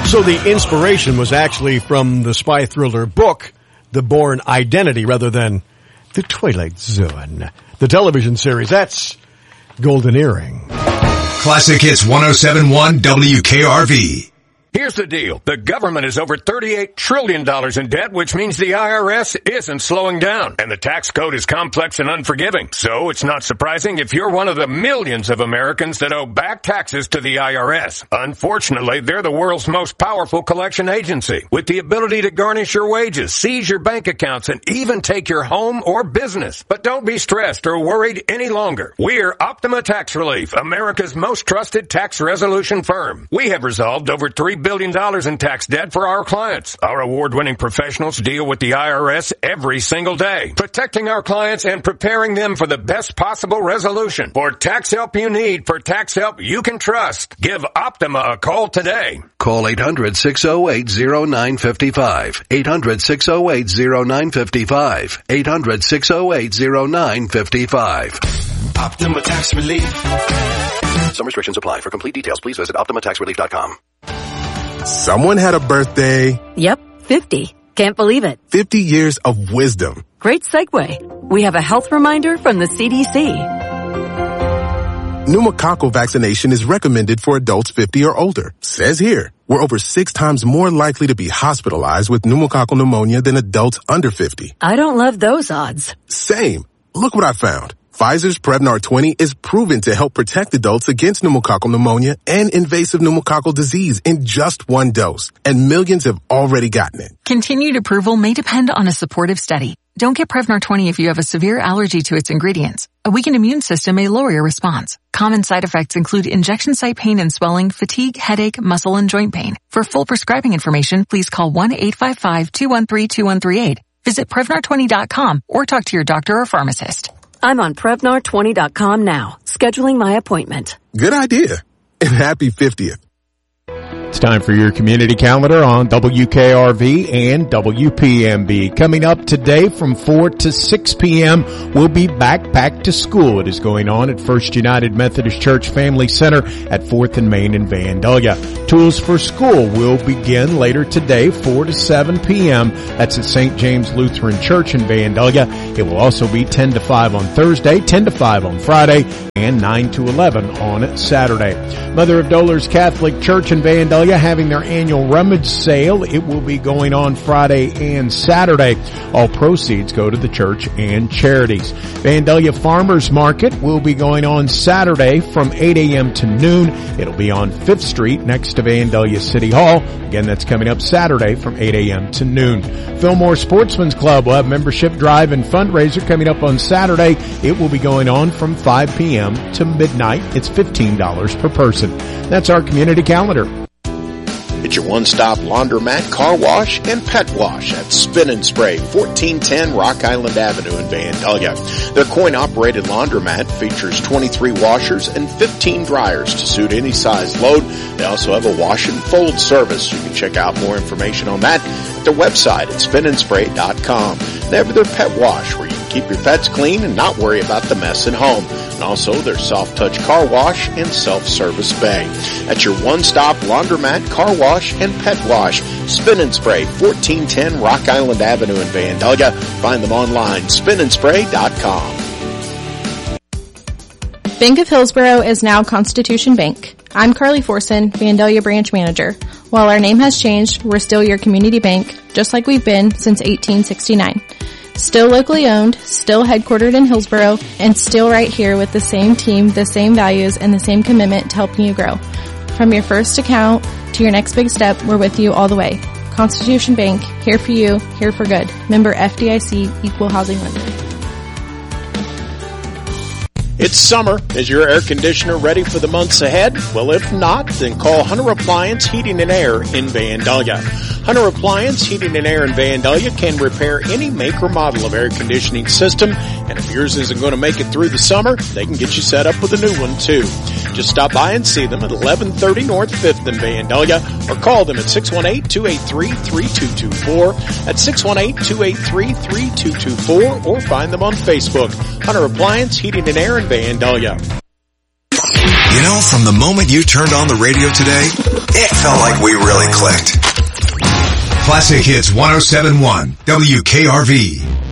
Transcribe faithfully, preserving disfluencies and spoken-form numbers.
So the inspiration was actually from the spy thriller book, The Bourne Identity, rather than The Twilight Zone. The television series, that's Golden Earring. Classic Hits one oh seven point one W K R V. Here's the deal. The government is over thirty-eight trillion dollars in debt, which means the I R S isn't slowing down. And the tax code is complex and unforgiving. So it's not surprising if you're one of the millions of Americans that owe back taxes to the I R S. Unfortunately, they're the world's most powerful collection agency, with the ability to garnish your wages, seize your bank accounts, and even take your home or business. But don't be stressed or worried any longer. We're Optima Tax Relief, America's most trusted tax resolution firm. We have resolved over three billion dollars in tax debt for our clients. Our award-winning professionals deal with the I R S every single day, protecting our clients and preparing them for the best possible resolution. For tax help you need, for tax help you can trust, give Optima a call today. Call eight hundred, six oh eight, oh nine five five. eight hundred, six oh eight, oh nine five five. eight hundred, six oh eight, oh nine five five. Optima Tax Relief. Some restrictions apply. For complete details, please visit optima tax relief dot com. Someone had a birthday. Yep, fifty. Can't believe it. fifty years of wisdom. Great segue. We have a health reminder from the C D C. Pneumococcal vaccination is recommended for adults fifty or older. Says here, we're over six times more likely to be hospitalized with pneumococcal pneumonia than adults under fifty. I don't love those odds. Same. Look what I found. Pfizer's Prevnar twenty is proven to help protect adults against pneumococcal pneumonia and invasive pneumococcal disease in just one dose. And millions have already gotten it. Continued approval may depend on a supportive study. Don't get Prevnar twenty if you have a severe allergy to its ingredients. A weakened immune system may lower your response. Common side effects include injection site pain and swelling, fatigue, headache, muscle, and joint pain. For full prescribing information, please call one eight five five, two one three, two one three eight. Visit Prevnar twenty dot com or talk to your doctor or pharmacist. I'm on Prevnar twenty dot com now, scheduling my appointment. Good idea. And happy fiftieth. It's time for your community calendar on W K R V and W P M B. Coming up today from four to six p.m., we'll be Backpack to School. It is going on at First United Methodist Church Family Center at fourth and Main in Vandalia. Tools for School will begin later today, four to seven p.m. That's at Saint James Lutheran Church in Vandalia. It will also be ten to five on Thursday, ten to five on Friday, and nine to eleven on Saturday. Mother of Dolors Catholic Church in Vandalia having their annual rummage sale. It will be going on Friday and Saturday. All proceeds go to the church and charities. Vandalia Farmers Market will be going on Saturday from eight a.m. to noon. It'll be on fifth Street next to Vandalia City Hall. Again, that's coming up Saturday from eight a.m. to noon. Fillmore Sportsman's Club will have membership drive and fundraiser coming up on Saturday. It will be going on from five p.m. to midnight. It's fifteen dollars per person. That's our community calendar. It's your one-stop laundromat, car wash, and pet wash at Spin and Spray, fourteen ten Rock Island Avenue in Vandalia. Their coin-operated laundromat features twenty-three washers and fifteen dryers to suit any size load. They also have a wash and fold service. You can check out more information on that at their website at spin and spray dot com. They have their pet wash where you can keep your pets clean and not worry about the mess at home. And also their soft-touch car wash and self-service bay. That's your one-stop laundromat, car wash, and pet wash. Spin and Spray, fourteen ten Rock Island Avenue in Vandalia. Find them online, spin and spray dot com. Bank of Hillsborough is now Constitution Bank. I'm Carly Forson, Vandalia Branch Manager. While our name has changed, we're still your community bank, just like we've been since eighteen sixty-nine. Still locally owned, still headquartered in Hillsborough, and still right here with the same team, the same values, and the same commitment to helping you grow. From your first account to your next big step, we're with you all the way. Constitution Bank, here for you, here for good. Member F D I C, Equal Housing Lender. It's summer. Is your air conditioner ready for the months ahead? Well, if not, then call Hunter Appliance Heating and Air in Vandalia. Hunter Appliance Heating and Air in Vandalia can repair any make or model of air conditioning system, and if yours isn't going to make it through the summer, they can get you set up with a new one too. Just stop by and see them at eleven thirty North fifth in Vandalia, or call them at six one eight, two eight three, three two two four. That's six one eight, two eight three, three two two four, or find them on Facebook. Hunter Appliance Heating and Air in Vandalia. You know, from the moment you turned on the radio today, it felt like we really clicked. Classic Hits one oh seven point one W K R V.